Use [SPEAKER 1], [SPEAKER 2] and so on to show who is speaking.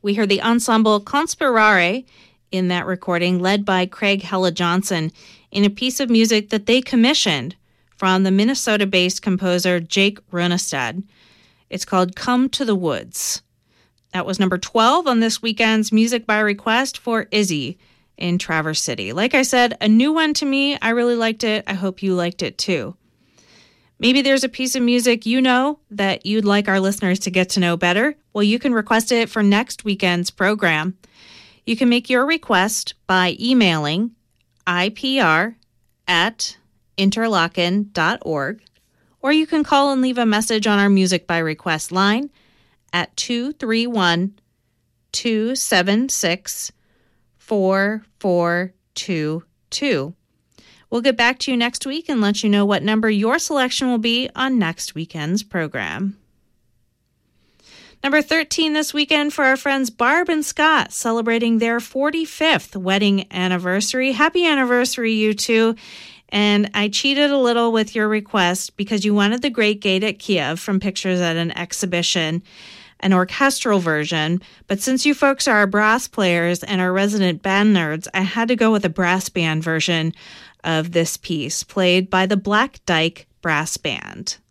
[SPEAKER 1] We heard the ensemble Conspirare in that recording, led by Craig Hella Johnson, in a piece of music that they commissioned from the Minnesota-based composer Jake Runestad. It's called Come to the Woods. That was number 12 on this weekend's Music by Request for Izzy in Traverse City. Like I said, a new one to me. I really liked it. I hope you liked it too. Maybe there's a piece of music you know that you'd like our listeners to get to know better. Well, you can request it for next weekend's program. You can make your request by emailing ipr@interlochen.org, or you can call and leave a message on our Music by Request line at 231-276-4422. We'll get back to you next week and let you know what number your selection will be on next weekend's program. Number 13 this weekend for our friends Barb and Scott, celebrating their 45th wedding anniversary. Happy anniversary, you two. And I cheated a little with your request because you wanted the Great Gate at Kiev from Pictures at an Exhibition, an orchestral version. But since you folks are our brass players and our resident band nerds, I had to go with a brass band version of this piece, played by the Black Dyke Brass Band.